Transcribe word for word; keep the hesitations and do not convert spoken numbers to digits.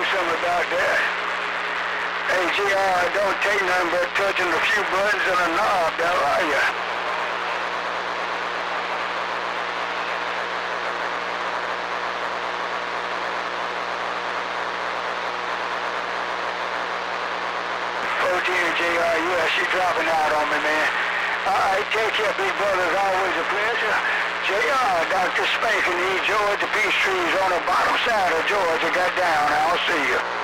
something about that. Hey, G R, it don't take nothing but touching a few buttons and a knob, now are ya? fourteen J R, yeah, she dropping out on me, man. All right, take care, big brother. It's always a pleasure. J R, Doctor Spankin' E. Georgia Peace Trees on the bottom side of Georgia. Got down. I'll see you.